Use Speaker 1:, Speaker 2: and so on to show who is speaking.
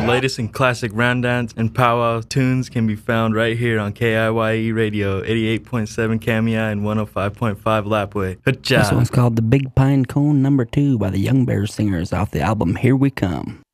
Speaker 1: latest in classic roundowns and powwow tunes can be found right here on KIYE Radio, 88.7 Kamia and 105.5 Lapway.
Speaker 2: This one's called The Big Pine Cone No. 2 by the Young Bears Singers off the album Here We Come.